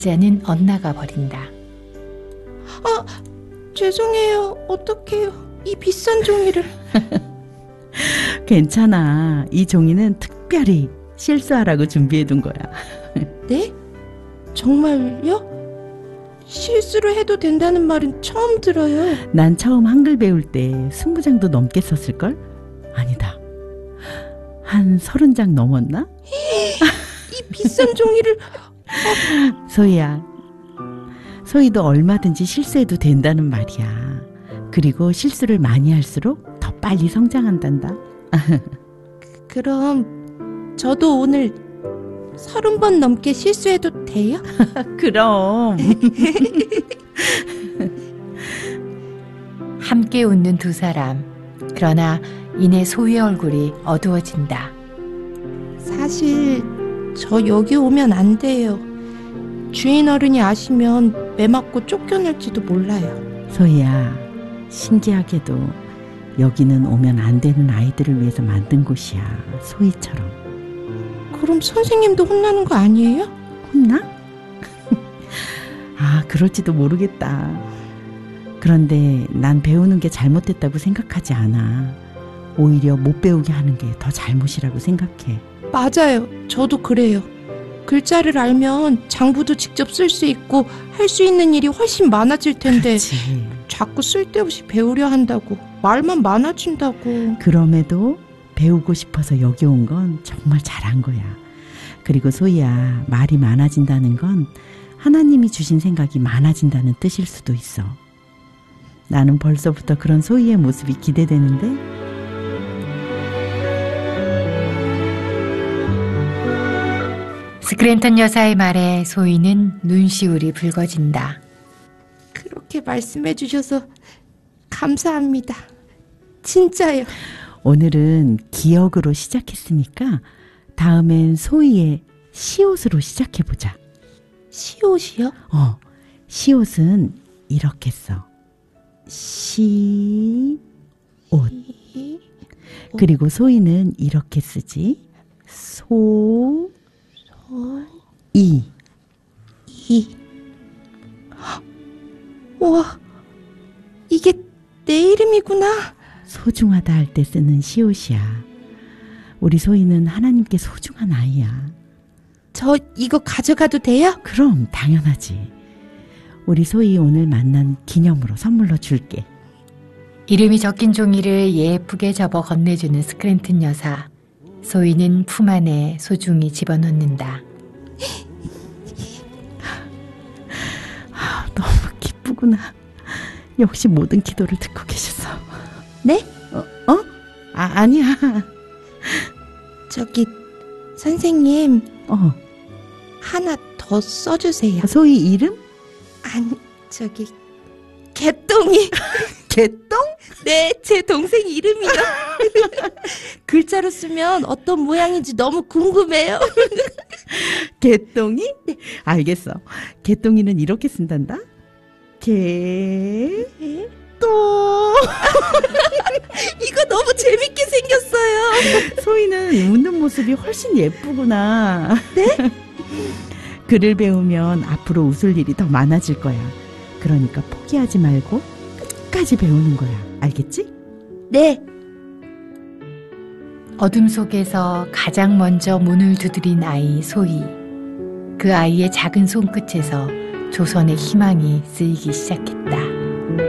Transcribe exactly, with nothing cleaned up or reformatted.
자는 엇나가 버린다. 아, 죄송해요. 어떡해요. 이 비싼 종이를. 괜찮아. 이 종이는 특별히 실수하라고 준비해둔 거야. 네? 정말요? 실수를 해도 된다는 말은 처음 들어요. 난 처음 한글 배울 때 스무 장도 넘게 썼을걸? 아니다. 한 서른 장 넘었나? 이 비싼 종이를. 소희야, 소희도 얼마든지 실수해도 된다는 말이야. 그리고 실수를 많이 할수록 더 빨리 성장한단다. 그럼 저도 오늘 서른 번 넘게 실수해도 돼요? 그럼. 함께 웃는 두 사람. 그러나 이내 소희의 얼굴이 어두워진다. 사실 저 여기 오면 안 돼요. 주인 어른이 아시면 매 맞고 쫓겨날지도 몰라요. 소희야, 신기하게도 여기는 오면 안 되는 아이들을 위해서 만든 곳이야. 소희처럼. 그럼 선생님도 혼나는 거 아니에요? 혼나? 아, 그럴지도 모르겠다. 그런데 난 배우는 게 잘못됐다고 생각하지 않아. 오히려 못 배우게 하는 게 더 잘못이라고 생각해. 맞아요. 저도 그래요. 글자를 알면 장부도 직접 쓸 수 있고 할 수 있는 일이 훨씬 많아질 텐데 그렇지. 자꾸 쓸데없이 배우려 한다고 말만 많아진다고. 그럼에도 배우고 싶어서 여기 온 건 정말 잘한 거야. 그리고 소희야, 말이 많아진다는 건 하나님이 주신 생각이 많아진다는 뜻일 수도 있어. 나는 벌써부터 그런 소희의 모습이 기대되는데. 스크랜턴 여사의 말에 소희는 눈시울이 붉어진다. 그렇게 말씀해 주셔서 감사합니다. 진짜요. 오늘은 기억으로 시작했으니까 다음엔 소희의 시옷으로 시작해보자. 시옷이요? 어, 시옷은 이렇게 써. 시옷. 그리고 소희는 이렇게 쓰지. 소, 이. 이. 우와, 이게 내 이름이구나. 소중하다 할 때 쓰는 시옷이야. 우리 소희는 하나님께 소중한 아이야. 저 이거 가져가도 돼요? 그럼 당연하지. 우리 소희 오늘 만난 기념으로 선물로 줄게. 이름이 적힌 종이를 예쁘게 접어 건네주는 스크랜턴 여사. 소희는 품 안에 소중히 집어넣는다. 아, 너무 기쁘구나. 역시 모든 기도를 듣고 계셔서. 네? 어? 어? 아, 아니야. 저기 선생님, 어. 하나 더 써주세요. 소희 이름? 아니, 저기 개똥이. 개똥? 네, 제 동생 이름이요. 글자로 쓰면 어떤 모양인지 너무 궁금해요. 개똥이? 알겠어. 개똥이는 이렇게 쓴단다. 개... 똥. 이거 너무 재밌게 생겼어요. 소희는 웃는 모습이 훨씬 예쁘구나. 네? 글을 배우면 앞으로 웃을 일이 더 많아질 거야. 그러니까 포기하지 말고 끝까지 배우는 거야. 알겠지? 네. 어둠 속에서 가장 먼저 문을 두드린 아이 소희. 그 아이의 작은 손끝에서 조선의 희망이 쓰이기 시작했다.